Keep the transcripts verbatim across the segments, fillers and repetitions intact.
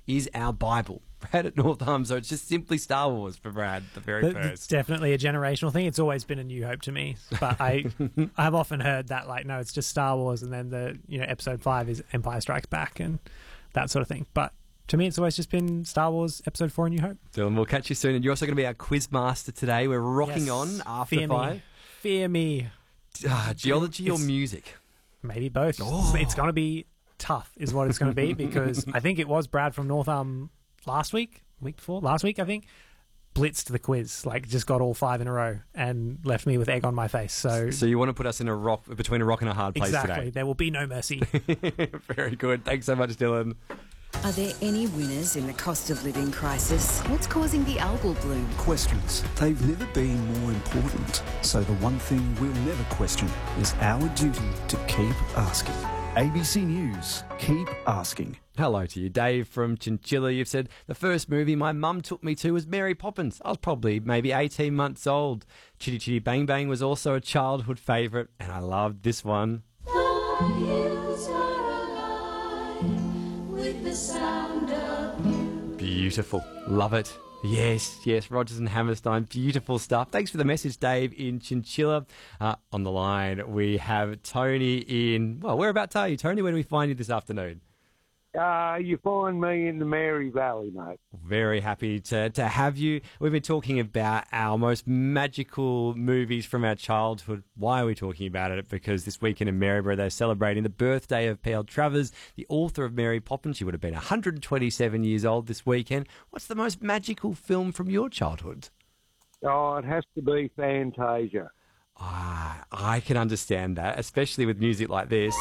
is our Bible. Brad at North Arm, so it's just simply Star Wars for Brad, the very But first. It's definitely a generational thing. It's always been A New Hope to me. But I, I've often heard that, like, no, it's just Star Wars, and then the, you know, episode five is Empire Strikes Back and that sort of thing. But to me, it's always just been Star Wars Episode four, A New Hope. Dylan, we'll catch you soon. And you're also going to be our quiz master today. We're rocking Yes. on after Fear five. Me. Fear me. Ah, geology or It's- music? Maybe both. Oh. It's going to be tough, is what it's going to be, because I think it was Brad from North Arm last week, week before, last week, I think, blitzed the quiz, like just got all five in a row and left me with egg on my face. So, So you want to put us in a rock between a rock and a hard place exactly, today? there will be no mercy. Very good. Thanks so much, Dylan. Are there any winners in the cost of living crisis? What's causing the algal bloom? Questions. They've never been more important. So the one thing we'll never question is our duty to keep asking. A B C News. Keep asking. Hello to you, Dave from Chinchilla. You've said, the first movie my mum took me to was Mary Poppins. I was probably maybe eighteen months old. Chitty Chitty Bang Bang was also a childhood favourite, and I loved this one. The hills are alive with the sound of you. Beautiful. Love it. Yes, yes, Rogers and Hammerstein. Beautiful stuff. Thanks for the message, Dave in Chinchilla. Uh, on the line, we have Tony in... Well, whereabouts are you, Tony? Where do we find you this afternoon? Uh, you find me in the Mary Valley, mate. Very happy to, to have you. We've been talking about our most magical movies from our childhood. Why are we talking about it? Because this weekend in Maryborough, they're celebrating the birthday of P L Travers, the author of Mary Poppins. She would have been one hundred twenty-seven years old this weekend. What's the most magical film from your childhood? Oh, it has to be Fantasia. Ah, I can understand that, especially with music like this.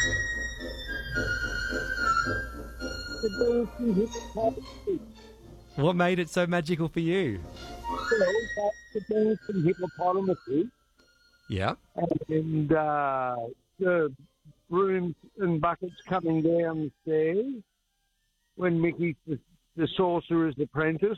The dancing hippopotamus. What made it so magical for you? The dancing hippopotamus. Yeah. And uh, the brooms and buckets coming down the stairs when Mickey's the, the sorcerer's apprentice.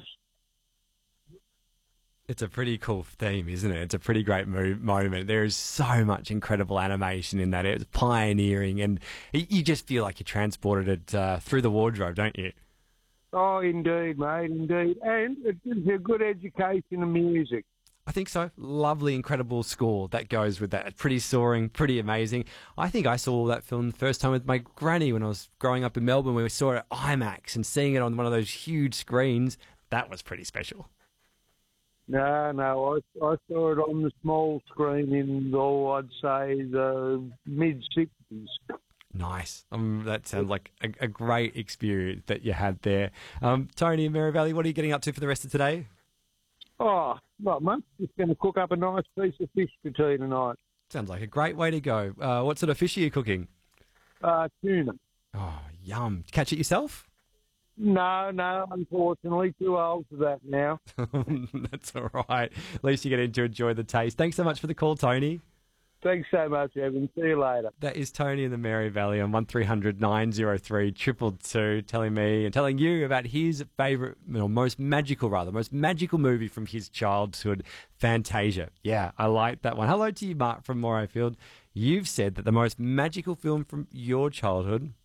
It's a pretty cool theme, isn't it? It's a pretty great mo- moment. There is so much incredible animation in that. It's pioneering, and y- you just feel like you transported it uh, through the wardrobe, don't you? Oh, indeed, mate, indeed. And it gives you a good education of music. I think so. Lovely, incredible score that goes with that. Pretty soaring, pretty amazing. I think I saw that film the first time with my granny when I was growing up in Melbourne. We saw it at IMAX, and seeing it on one of those huge screens, that was pretty special. No, no, I, I saw it on the small screen in, oh, I'd say the mid-sixties. Nice. Um, that sounds like a, a great experience that you had there. Um, Tony and Mary Valley, what are you getting up to for the rest of today? Oh, not much. Just going to cook up a nice piece of fish for tea tonight. Sounds like a great way to go. Uh, what sort of fish are you cooking? Uh, tuna. Oh, yum. Catch it yourself? No, no, unfortunately, too old for that now. That's all right. At least you get to enjoy the taste. Thanks so much for the call, Tony. Thanks so much, Evan. See you later. That is Tony in the Mary Valley on one three hundred nine oh three two two two, telling me and telling you about his favourite, or most magical rather, most magical movie from his childhood, Fantasia. Yeah, I like that one. Hello to you, Mark from Morayfield. You've said that the most magical film from your childhood